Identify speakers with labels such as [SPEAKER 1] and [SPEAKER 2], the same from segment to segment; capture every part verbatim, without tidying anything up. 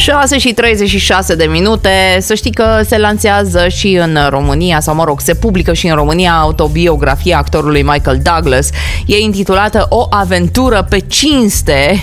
[SPEAKER 1] șase și treizeci și șase de minute. Să știi că se lansează și în România, sau mă rog, se publică și în România autobiografia actorului Michael Douglas. E intitulată O aventură pe cinste.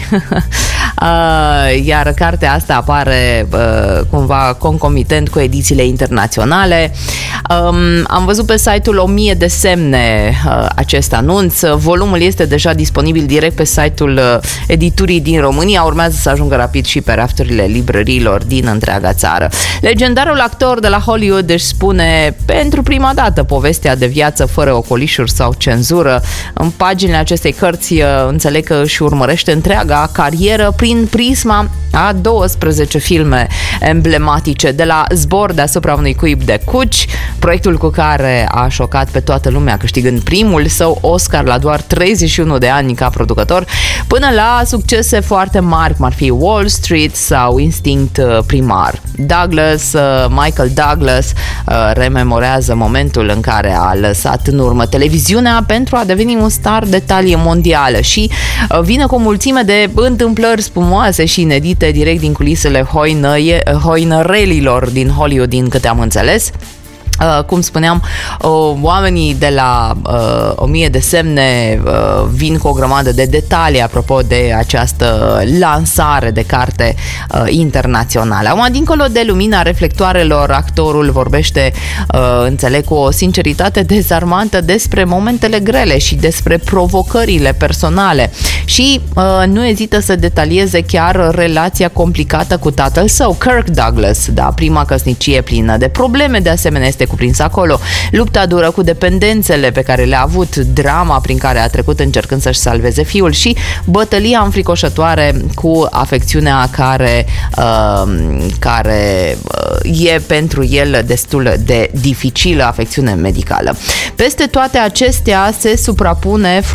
[SPEAKER 1] Iar cartea asta apare cumva concomitent cu edițiile internaționale. Am văzut pe site-ul o mie de semne acest anunț. Volumul este deja disponibil direct pe site-ul editurii din România. Urmează să ajungă rapid și pe rafturile librăriilor din întreaga țară. Legendarul actor de la Hollywood își spune pentru prima dată povestea de viață fără ocolișuri sau cenzură. În paginile acestei cărți înțeleg că își urmărește întreaga carieră prin prisma a douăsprezece filme emblematice, de la Zbor deasupra unui cuib de cuci, proiectul cu care a șocat pe toată lumea câștigând primul său Oscar la doar treizeci și unu de ani ca producător, până la succese foarte mari cum ar fi Wall Street sau Instinct Primar. Douglas, Michael Douglas rememorează momentul în care a lăsat în urmă televiziunea pentru a deveni un star de talie mondială și vine cu o mulțime de întâmplări spumoase și inedite direct din culisele hoină, hoinărelilor din Hollywood, din câte am înțeles. Uh, cum spuneam, uh, oamenii de la uh, o mie de semne uh, vin cu o grămadă de detalii apropo de această lansare de carte uh, internațională. Acum, dincolo de lumina reflectoarelor, actorul vorbește, uh, înțeleg, cu o sinceritate dezarmantă despre momentele grele și despre provocările personale și uh, nu ezită să detalieze chiar relația complicată cu tatăl său, Kirk Douglas, da, prima căsnicie plină de probleme, de asemenea este cuprins acolo, lupta dură cu dependențele pe care le-a avut, drama prin care a trecut încercând să-și salveze fiul și bătălia înfricoșătoare cu afecțiunea care, uh, care uh, e pentru el destul de dificilă, afecțiune medicală. Peste toate acestea se suprapune